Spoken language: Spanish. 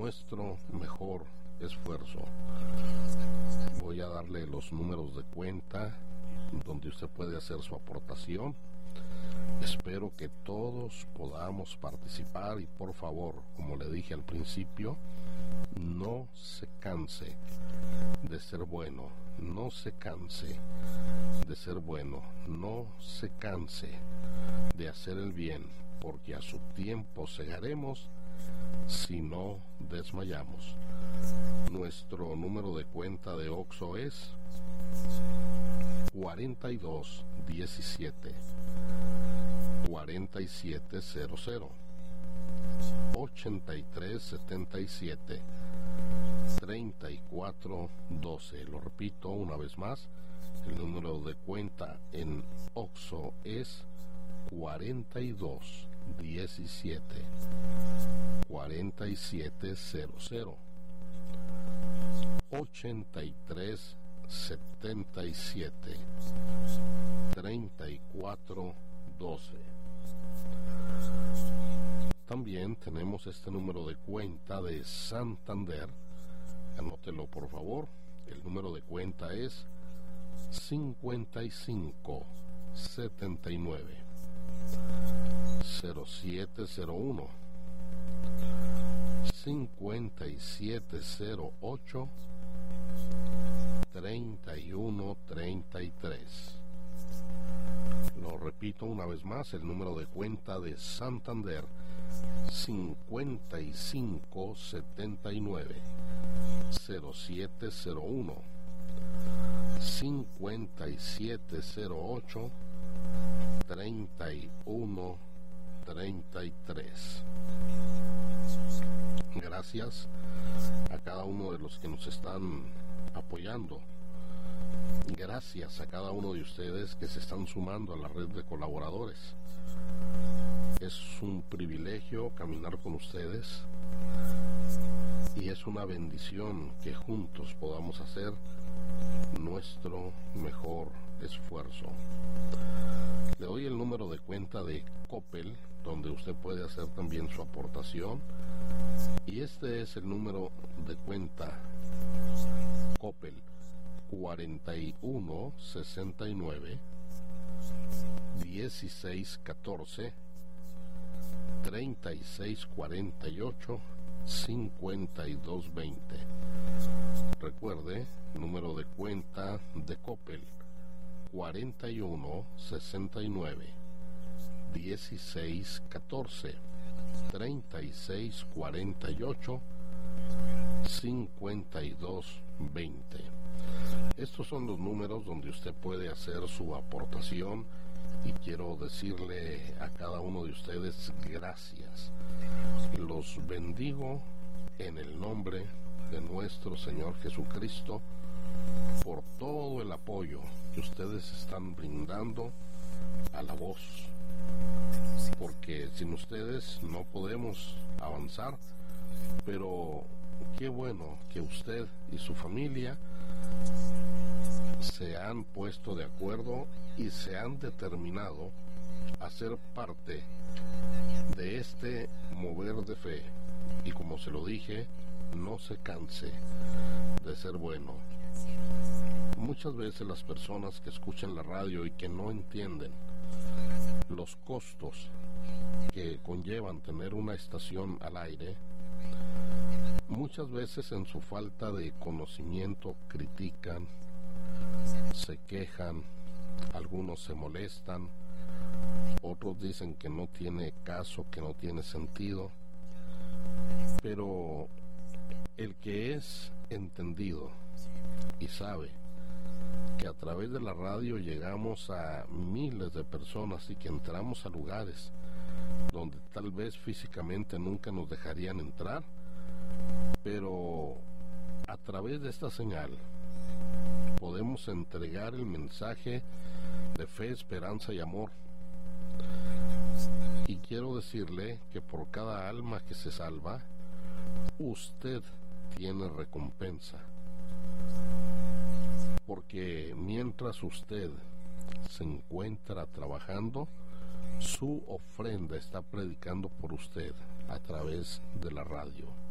nuestro mejor esfuerzo. Voy a darle los números de cuenta donde usted puede hacer su aportación. Espero que todos podamos participar y por favor, como le dije al principio, no se canse de ser bueno, no se canse de ser bueno, no se canse de hacer el bien, porque a su tiempo segaremos si no desmayamos. Nuestro número de cuenta de OXXO es 4217 4700 8377 3412. Lo repito una vez más, el número de cuenta en OXXO es 4217 4700 8377 3412. También tenemos este número de cuenta de Santander. Anótelo por favor. El número de cuenta es 5579 0701 5708 3133. Lo repito una vez más, el número de cuenta de Santander 5579 0701 5708 3133. Gracias a cada uno de los que nos están apoyando. Gracias a cada uno de ustedes que se están sumando a la red de colaboradores. Es un privilegio caminar con ustedes y es una bendición que juntos podamos hacer nuestro mejor esfuerzo. Le doy el número de cuenta de Coppel, donde usted puede hacer también su aportación, y este es el número de cuenta Coppel 4169 1614 3648 5220. Recuerde, número de cuenta de Coppel 4169 1614 3648 5220. Estos son los números donde usted puede hacer su aportación y quiero decirle a cada uno de ustedes gracias. Los bendigo en el nombre de nuestro Señor Jesucristo por todo el apoyo que ustedes están brindando a la voz, porque sin ustedes no podemos avanzar, pero qué bueno que usted y su familia se han puesto de acuerdo y se han determinado a ser parte de este mover de fe, y como se lo dije, no se canse de ser bueno. Muchas veces las personas que escuchan la radio y que no entienden los costos que conllevan tener una estación al aire, muchas veces en su falta de conocimiento critican, se quejan, algunos se molestan, otros dicen que no tiene caso, que no tiene sentido, pero el que es entendido y sabe que a través de la radio llegamos a miles de personas y que entramos a lugares donde tal vez físicamente nunca nos dejarían entrar, pero a través de esta señal podemos entregar el mensaje de fe, esperanza y amor. Y quiero decirle que por cada alma que se salva, usted tiene recompensa. Porque mientras usted se encuentra trabajando, su ofrenda está predicando por usted a través de la radio.